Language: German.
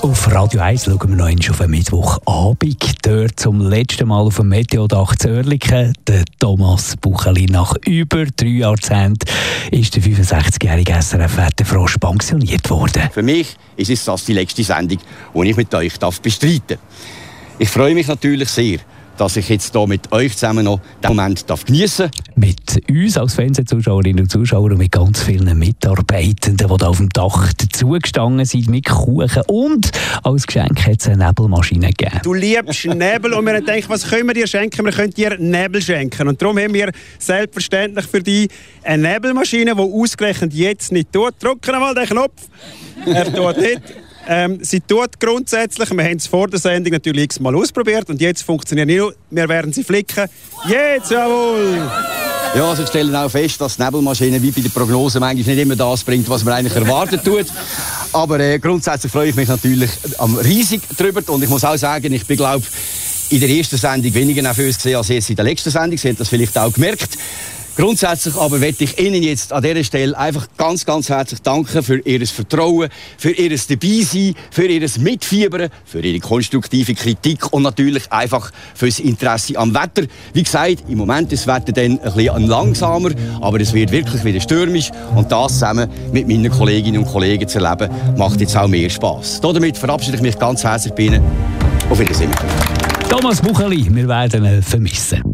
Auf Radio 1 schauen wir noch einmal auf einen Mittwochabend. Dort zum letzten Mal auf dem Meteodach zu Oerlikon. Der Thomas Bucheli. Nach über 3 Jahrzehnten ist der 65-jährige SRF-Wetterfrosch pensioniert worden. Für mich ist es das die letzte Sendung, die ich mit euch bestreiten darf. Ich freue mich natürlich sehr, dass ich jetzt hier mit euch zusammen noch den Moment geniessen darf. Mit uns als Fernsehzuschauerinnen und Zuschauer und mit ganz vielen Mitarbeitenden, die da auf dem Dach dazugestanden sind, mit Kuchen. Und als Geschenk hat es eine Nebelmaschine gegeben. Du liebst Nebel und wir haben gedacht, was können wir dir schenken? Wir können dir Nebel schenken. Und darum haben wir selbstverständlich für dich eine Nebelmaschine, die ausgerechnet jetzt nicht tut. Drücken mal den Knopf. Er tut nicht. Sie tut grundsätzlich, wir haben es vor der Sendung natürlich x-mal ausprobiert und jetzt funktioniert nicht nur, wir werden sie flicken. Jetzt, jawohl! Ja, also ich stelle auch fest, dass die Nebelmaschine wie bei der Prognose manchmal nicht immer das bringt, was man eigentlich erwartet tut. Aber grundsätzlich freue ich mich natürlich riesig drüber und ich muss auch sagen, ich bin, glaube in der ersten Sendung weniger nervös gesehen als jetzt in der letzten Sendung. Sie haben das vielleicht auch gemerkt. Grundsätzlich aber möchte ich Ihnen jetzt an dieser Stelle einfach ganz, ganz herzlich danken für Ihr Vertrauen, für Ihr Dabeisein, für Ihr Mitfiebern, für Ihre konstruktive Kritik und natürlich einfach für das Interesse am Wetter. Wie gesagt, im Moment ist das Wetter dann ein bisschen langsamer, aber es wird wirklich wieder stürmisch und das zusammen mit meinen Kolleginnen und Kollegen zu erleben, macht jetzt auch mehr Spass. Damit verabschiede ich mich ganz herzlich bei Ihnen. Auf Wiedersehen. Thomas Bucheli, wir werden ihn vermissen.